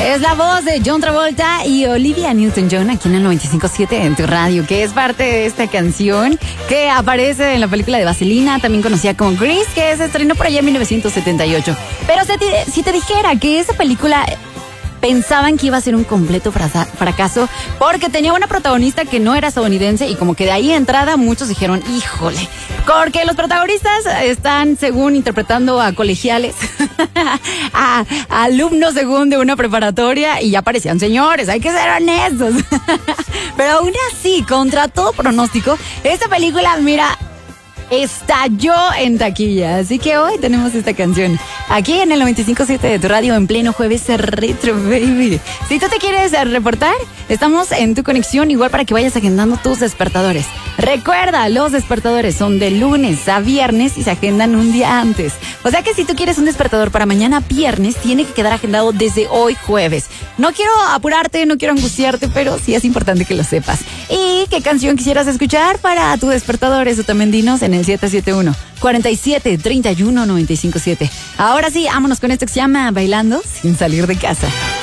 Es la voz de John Travolta y Olivia Newton-John aquí en el 95.7 en tu radio, que es parte de esta canción que aparece en la película de Vaselina, también conocida como Grease, que se estrenó por allá en 1978. Pero si te dijera que esa película pensaban que iba a ser un completo fracaso porque tenía una protagonista que no era estadounidense y como que de ahí de entrada muchos dijeron, híjole, porque los protagonistas están según interpretando a colegiales, a alumnos según de una preparatoria y ya parecían señores, hay que ser honestos. Pero aún así, contra todo pronóstico, esta película, mira, estalló en taquilla. Así que hoy tenemos esta canción aquí en el 95.7 de tu radio en pleno jueves retro, baby. Si tú te quieres reportar, estamos en tu conexión igual para que vayas agendando tus despertadores. Recuerda, los despertadores son de lunes a viernes y se agendan un día antes. O sea que si tú quieres un despertador para mañana viernes, tiene que quedar agendado desde hoy jueves. No quiero apurarte, no quiero angustiarte, pero sí es importante que lo sepas. ¿Y qué canción quisieras escuchar para tu despertador? Eso también dinos en el 771-4731-957. Ahora sí, vámonos con esto que se llama Bailando sin salir de casa.